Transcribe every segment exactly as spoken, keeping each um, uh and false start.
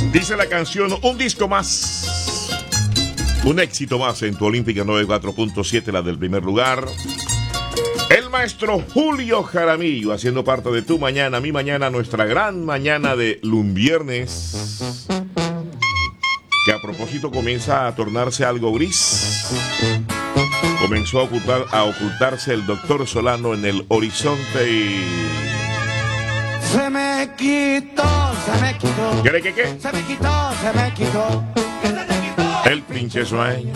Dice la canción, un disco más, un éxito más en tu Olímpica noventa y cuatro punto siete, la del primer lugar. El maestro Julio Jaramillo haciendo parte de tu mañana, mi mañana, nuestra gran mañana de Lumbiernes, que a propósito comienza a tornarse algo gris. Comenzó a, ocultar, a ocultarse el doctor Solano en el horizonte y... Se me quitó, se me quitó. ¿Quiere que qué? Se me quitó, se me quitó. El pinche sueño.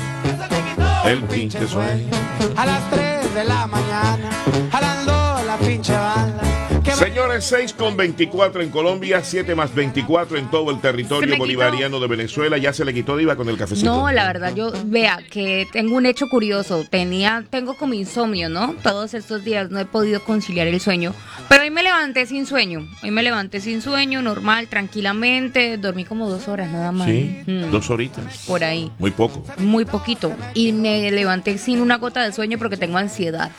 El pinche sueño. A las tres de la mañana, jalando la pinche banda. Señores, seis con veinticuatro en Colombia, siete más veinticuatro en todo el territorio bolivariano de Venezuela. ¿Ya se le quitó, Diva, con el cafecito? No, la verdad, yo, vea, que tengo un hecho curioso. Tenía, tengo como insomnio, ¿no? Todos estos días no he podido conciliar el sueño. Pero hoy me levanté sin sueño. Hoy me levanté sin sueño, normal, tranquilamente. Dormí como dos horas nada más. Sí, mm. dos horitas. Por ahí. Muy poco. Muy poquito. Y me levanté sin una gota de sueño porque tengo ansiedad.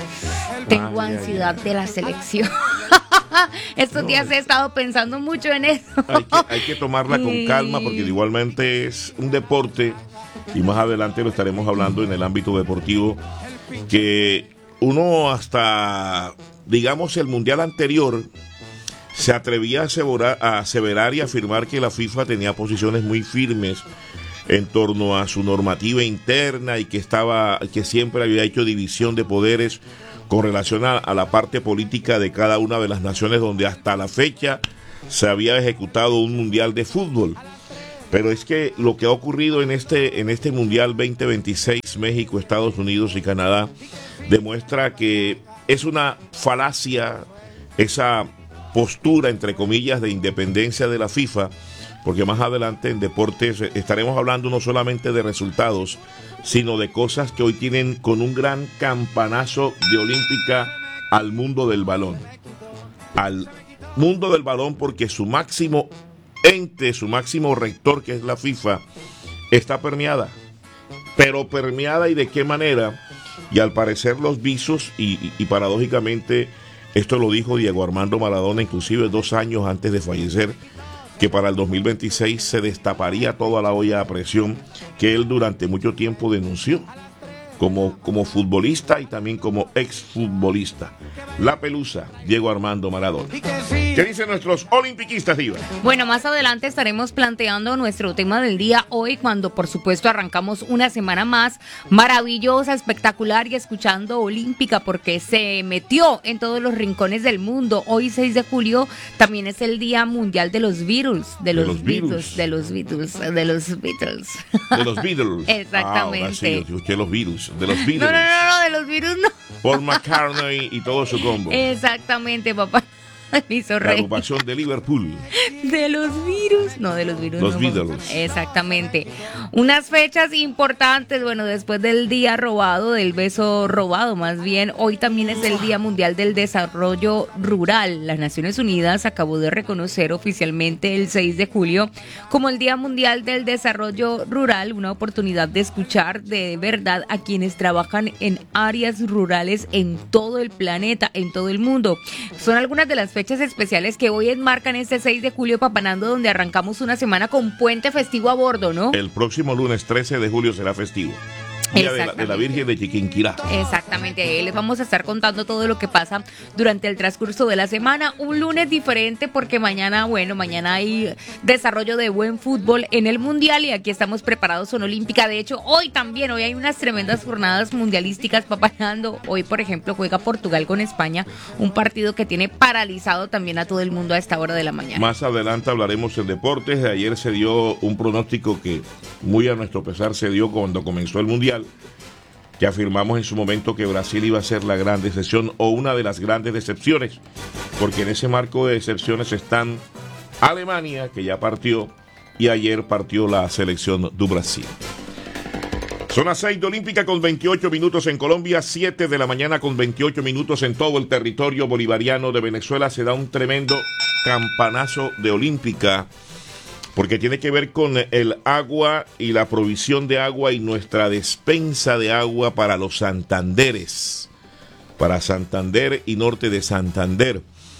Tengo ay, ansiedad ay, ay. de la selección. Estos no, días he estado pensando mucho en eso. Hay que, hay que tomarla con calma porque igualmente es un deporte y más adelante lo estaremos hablando en el ámbito deportivo, que uno hasta, digamos, el mundial anterior se atrevía a aseverar, a aseverar y afirmar que la FIFA tenía posiciones muy firmes en torno a su normativa interna y que estaba, que siempre había hecho división de poderes con relación a, a la parte política de cada una de las naciones donde hasta la fecha se había ejecutado un mundial de fútbol. Pero es que lo que ha ocurrido en este, en este mundial veinte veintiséis, México, Estados Unidos y Canadá, demuestra que es una falacia esa postura, entre comillas, de independencia de la FIFA, porque más adelante en deportes estaremos hablando no solamente de resultados, sino de cosas que hoy tienen con un gran campanazo de olímpica al mundo del balón. Al mundo del balón, porque su máximo ente, su máximo rector, que es la FIFA, está permeada. Pero permeada, ¿y de qué manera? Y al parecer los visos, y, y, y paradójicamente, esto lo dijo Diego Armando Maradona, inclusive dos años antes de fallecer, que para el dos mil veintiséis se destaparía toda la olla a presión que él durante mucho tiempo denunció como, como futbolista y también como exfutbolista. La pelusa, Diego Armando Maradona. ¿Qué dicen nuestros olimpiquistas, Diva? Bueno, más adelante estaremos planteando nuestro tema del día hoy, cuando por supuesto arrancamos una semana más maravillosa, espectacular y escuchando olímpica, porque se metió en todos los rincones del mundo. Hoy, seis de julio, también es el Día Mundial de los Beatles, de, de los, los Beatles, de los Beatles, de los Beatles. De los Beatles. Exactamente. Ah, sí, yo escuché los Beatles, de los Beatles. No, no, no, no, de los Beatles no. Paul McCartney y todo su combo. Exactamente, papá. Me hizo la agrupación de Liverpool. De los virus, no, de los virus. Los no, Beatles. Exactamente. Unas fechas importantes, bueno, después del día robado, del beso robado más bien, hoy también es el Día Mundial del Desarrollo Rural. Las Naciones Unidas acabó de reconocer oficialmente el seis de julio como el Día Mundial del Desarrollo Rural, una oportunidad de escuchar de verdad a quienes trabajan en áreas rurales en todo el planeta, en todo el mundo. Son algunas de las fechas especiales que hoy enmarcan este seis de julio, Papanando, donde arrancamos una semana con puente festivo a bordo, ¿no? El próximo lunes trece de julio será festivo. Día de la, de la Virgen de Chiquinquirá. Exactamente, les vamos a estar contando todo lo que pasa durante el transcurso de la semana. Un lunes diferente porque mañana, bueno, mañana hay desarrollo de buen fútbol en el Mundial y aquí estamos preparados con Olímpica. De hecho, hoy también, hoy hay unas tremendas jornadas mundialísticas, Papanando. Hoy, por ejemplo, juega Portugal con España, un partido que tiene paralizado también a todo el mundo a esta hora de la mañana. Más adelante hablaremos en deportes. Ayer se dio un pronóstico que muy a nuestro pesar se dio cuando comenzó el Mundial, que afirmamos en su momento que Brasil iba a ser la gran decepción o una de las grandes decepciones, porque en ese marco de decepciones están Alemania, que ya partió, y ayer partió la selección do Brasil. Son las seis de Olímpica con veintiocho minutos en Colombia, siete de la mañana con veintiocho minutos en todo el territorio bolivariano de Venezuela. Se da un tremendo campanazo de Olímpica, porque tiene que ver con el agua y la provisión de agua y nuestra despensa de agua para los Santanderes, para Santander y norte de Santander.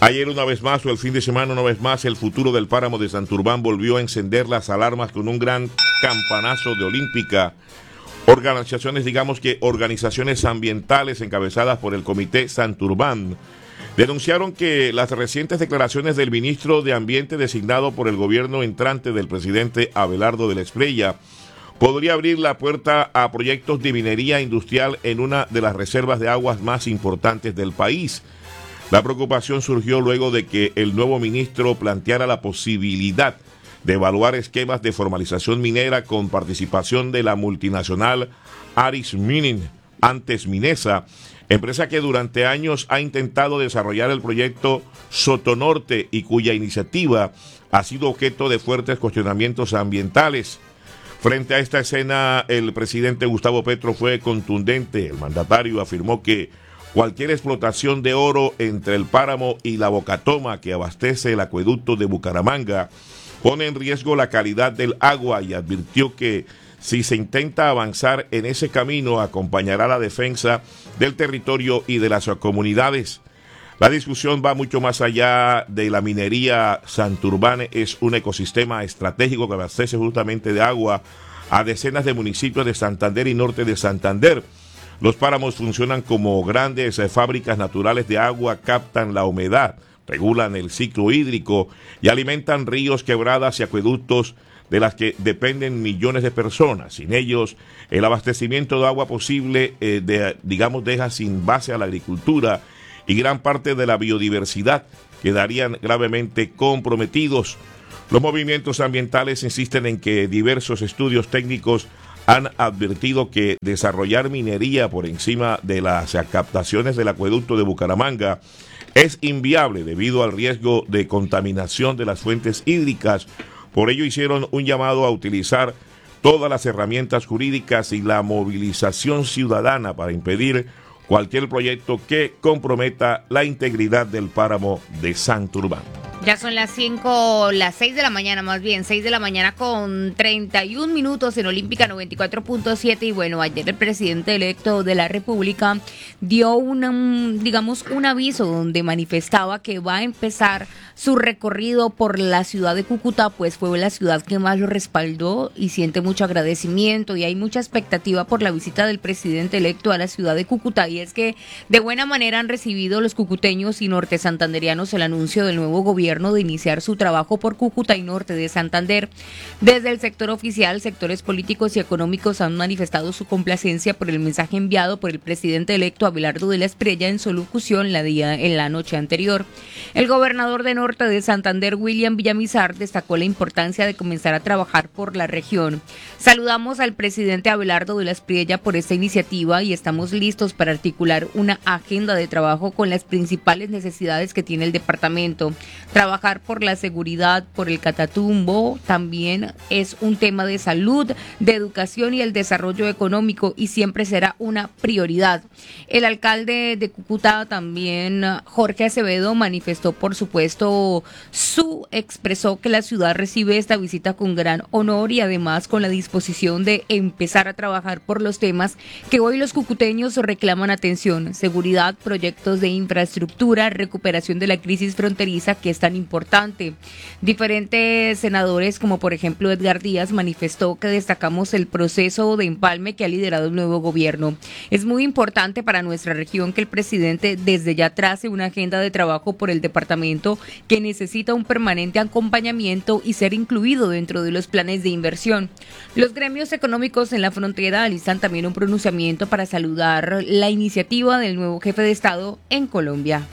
Ayer una vez más, o el fin de semana una vez más, el futuro del páramo de Santurbán volvió a encender las alarmas con un gran campanazo de Olímpica. Organizaciones, digamos que organizaciones ambientales encabezadas por el Comité Santurbán, denunciaron que las recientes declaraciones del ministro de Ambiente designado por el gobierno entrante del presidente Abelardo de la Espriella podría abrir la puerta a proyectos de minería industrial en una de las reservas de aguas más importantes del país. La preocupación surgió luego de que el nuevo ministro planteara la posibilidad de evaluar esquemas de formalización minera con participación de la multinacional Aris Mining, antes Minesa, empresa que durante años ha intentado desarrollar el proyecto Sotonorte y cuya iniciativa ha sido objeto de fuertes cuestionamientos ambientales. Frente a esta escena, el presidente Gustavo Petro fue contundente. El mandatario afirmó que cualquier explotación de oro entre el páramo y la Bocatoma que abastece el acueducto de Bucaramanga pone en riesgo la calidad del agua y advirtió que si se intenta avanzar en ese camino acompañará la defensa del territorio y de las comunidades. La discusión va mucho más allá de la minería. Santurbán es un ecosistema estratégico que abastece justamente de agua a decenas de municipios de Santander y norte de Santander. Los páramos funcionan como grandes eh, fábricas naturales de agua, captan la humedad, regulan el ciclo hídrico y alimentan ríos, quebradas y acueductos de las que dependen millones de personas. Sin ellos, el abastecimiento de agua posible, eh, de, digamos, deja sin base a la agricultura y gran parte de la biodiversidad quedarían gravemente comprometidos. Los movimientos ambientales insisten en que diversos estudios técnicos han advertido que desarrollar minería por encima de las captaciones del acueducto de Bucaramanga es inviable debido al riesgo de contaminación de las fuentes hídricas. Por ello hicieron un llamado a utilizar todas las herramientas jurídicas y la movilización ciudadana para impedir cualquier proyecto que comprometa la integridad del páramo de Santurbán. Ya son las cinco, las seis de la mañana, más bien, seis de la mañana con treinta y un minutos en Olímpica noventa y cuatro punto siete. Y bueno, ayer el presidente electo de la República dio una, digamos, un aviso donde manifestaba que va a empezar su recorrido por la ciudad de Cúcuta, pues fue la ciudad que más lo respaldó y siente mucho agradecimiento y hay mucha expectativa por la visita del presidente electo a la ciudad de Cúcuta. Y es que de buena manera han recibido los cucuteños y norte santanderianos el anuncio del nuevo gobierno de iniciar su trabajo por Cúcuta y norte de Santander. Desde el sector oficial, sectores políticos y económicos han manifestado su complacencia por el mensaje enviado por el presidente electo Abelardo de la Espriella en su locución la día, en la noche anterior. El gobernador de norte de Santander, William Villamizar, destacó la importancia de comenzar a trabajar por la región. Saludamos al presidente Abelardo de la Espriella por esta iniciativa y estamos listos para articular una agenda de trabajo con las principales necesidades que tiene el departamento. Trabajar por la seguridad, por el Catatumbo, también es un tema de salud, de educación y el desarrollo económico y siempre será una prioridad. El alcalde de Cúcuta también, Jorge Acevedo, manifestó por supuesto su, expresó que la ciudad recibe esta visita con gran honor y además con la disposición de empezar a trabajar por los temas que hoy los cucuteños reclaman atención: seguridad, proyectos de infraestructura, recuperación de la crisis fronteriza que es tan importante. Diferentes senadores, como por ejemplo Edgar Díaz, manifestó que destacamos el proceso de empalme que ha liderado el nuevo gobierno. Es muy importante para nuestra región que el presidente desde ya trace una agenda de trabajo por el departamento que necesita un permanente acompañamiento y ser incluido dentro de los planes de inversión. Los gremios económicos en la frontera alistan también un pronunciamiento para saludar la iniciativa del nuevo jefe de Estado en Colombia.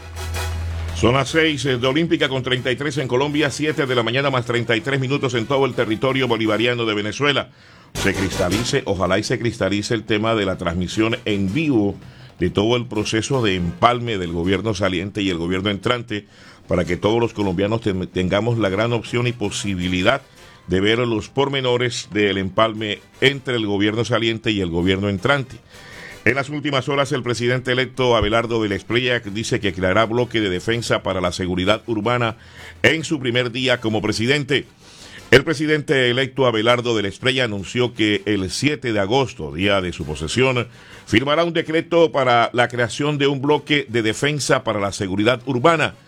Son las seis de Olímpica con treinta y tres en Colombia, siete de la mañana más treinta y tres minutos en todo el territorio bolivariano de Venezuela. Se cristalice, ojalá y se cristalice el tema de la transmisión en vivo de todo el proceso de empalme del gobierno saliente y el gobierno entrante, para que todos los colombianos te- tengamos la gran opción y posibilidad de ver los pormenores del empalme entre el gobierno saliente y el gobierno entrante. En las últimas horas, el presidente electo Abelardo de la Espriella dice que creará bloque de defensa para la seguridad urbana en su primer día como presidente. El presidente electo Abelardo de la Espriella anunció que el siete de agosto, día de su posesión, firmará un decreto para la creación de un bloque de defensa para la seguridad urbana.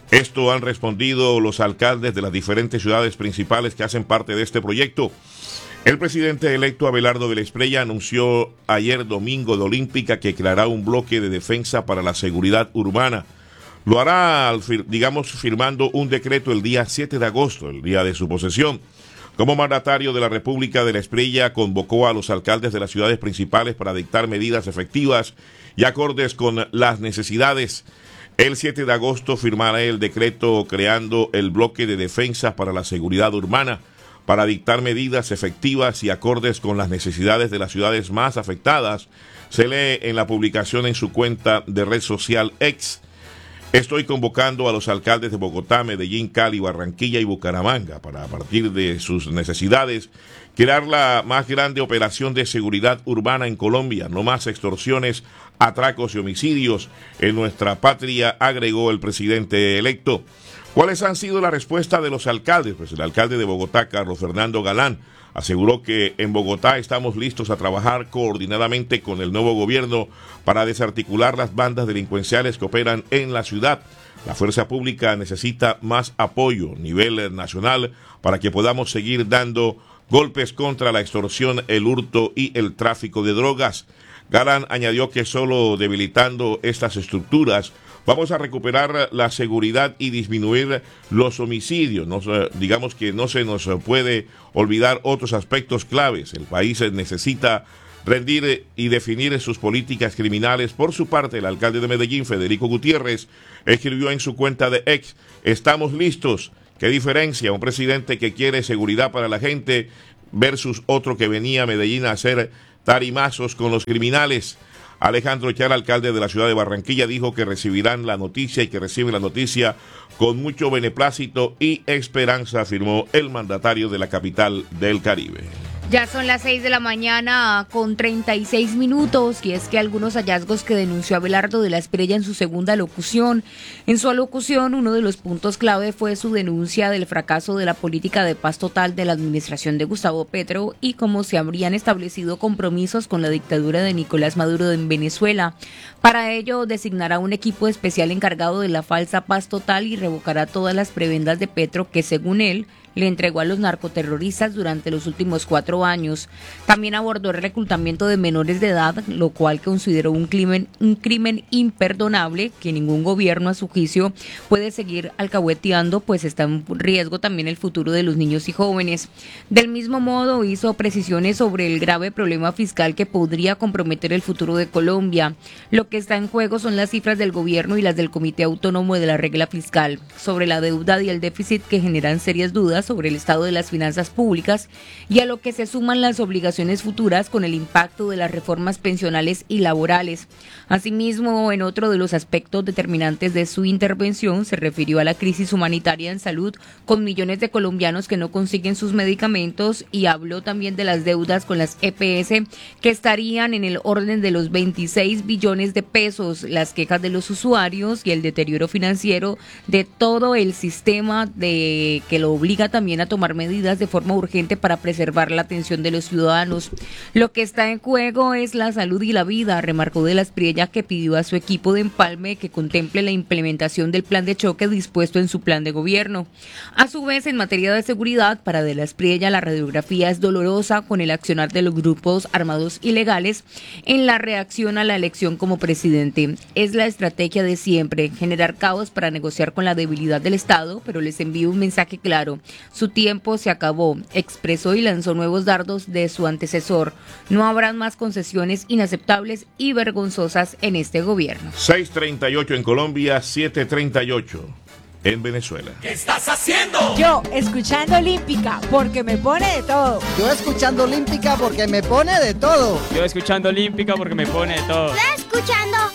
Esto han respondido los alcaldes de las diferentes ciudades principales que hacen parte de este proyecto. El presidente electo Abelardo de la Espriella anunció ayer domingo de Olímpica que creará un bloque de defensa para la seguridad urbana. Lo hará, digamos, firmando un decreto el día siete de agosto, el día de su posesión. Como mandatario de la República de la Espriella, convocó a los alcaldes de las ciudades principales para dictar medidas efectivas y acordes con las necesidades. El siete de agosto firmará el decreto creando el bloque de defensa para la seguridad urbana para dictar medidas efectivas y acordes con las necesidades de las ciudades más afectadas. Se lee en la publicación en su cuenta de red social X. Estoy convocando a los alcaldes de Bogotá, Medellín, Cali, Barranquilla y Bucaramanga para, a partir de sus necesidades, crear la más grande operación de seguridad urbana en Colombia. No más extorsiones, atracos y homicidios en nuestra patria, agregó el presidente electo. ¿Cuáles han sido las respuestas de los alcaldes? Pues el alcalde de Bogotá, Carlos Fernando Galán, aseguró que en Bogotá estamos listos a trabajar coordinadamente con el nuevo gobierno para desarticular las bandas delincuenciales que operan en la ciudad. La fuerza pública necesita más apoyo a nivel nacional para que podamos seguir dando golpes contra la extorsión, el hurto y el tráfico de drogas. Galán añadió que solo debilitando estas estructuras vamos a recuperar la seguridad y disminuir los homicidios. No, digamos que no se nos puede olvidar otros aspectos claves. El país necesita rendir y definir sus políticas criminales. Por su parte, el alcalde de Medellín, Federico Gutiérrez, escribió en su cuenta de X: estamos listos. ¿Qué diferencia? Un presidente que quiere seguridad para la gente versus otro que venía a Medellín a hacer tarimazos con los criminales. Alejandro Char, alcalde de la ciudad de Barranquilla, dijo que recibirán la noticia y que reciben la noticia con mucho beneplácito y esperanza, afirmó el mandatario de la capital del Caribe. Ya son las seis de la mañana con treinta y seis minutos y es que algunos hallazgos que denunció Abelardo de la Espriella en su segunda locución. En su alocución, uno de los puntos clave fue su denuncia del fracaso de la política de paz total de la administración de Gustavo Petro y cómo se habrían establecido compromisos con la dictadura de Nicolás Maduro en Venezuela. Para ello, designará un equipo especial encargado de la falsa paz total y revocará todas las prebendas de Petro que, según él, le entregó a los narcoterroristas durante los últimos cuatro años. También abordó el reclutamiento de menores de edad, lo cual consideró un crimen, un crimen imperdonable que ningún gobierno, a su juicio, puede seguir alcahueteando, pues está en riesgo también el futuro de los niños y jóvenes. Del mismo modo, hizo precisiones sobre el grave problema fiscal que podría comprometer el futuro de Colombia. Lo que está en juego son las cifras del gobierno y las del Comité Autónomo de la Regla Fiscal, sobre la deuda y el déficit que generan serias dudas sobre el estado de las finanzas públicas y a lo que se suman las obligaciones futuras con el impacto de las reformas pensionales y laborales. Asimismo, en otro de los aspectos determinantes de su intervención, se refirió a la crisis humanitaria en salud con millones de colombianos que no consiguen sus medicamentos y habló también de las deudas con las E P S que estarían en el orden de los veintiséis billones de pesos, las quejas de los usuarios y el deterioro financiero de todo el sistema de que lo obliga también a tomar medidas de forma urgente para preservar la atención de los ciudadanos. Lo que está en juego es la salud y la vida, remarcó de la Espriella, que pidió a su equipo de empalme que contemple la implementación del plan de choque dispuesto en su plan de gobierno. A su vez, en materia de seguridad, para de la Espriella la radiografía es dolorosa con el accionar de los grupos armados ilegales en la reacción a la elección como presidente. Es la estrategia de siempre, generar caos para negociar con la debilidad del Estado, pero les envío un mensaje claro. Su tiempo se acabó, expresó y lanzó nuevos dardos de su antecesor. No habrán más concesiones inaceptables y vergonzosas en este gobierno. seis treinta y ocho en Colombia, siete treinta y ocho en Venezuela. ¿Qué estás haciendo? Yo, escuchando Olímpica, porque me pone de todo. Yo escuchando Olímpica porque me pone de todo. Yo escuchando Olímpica porque me pone de todo. Yo escuchando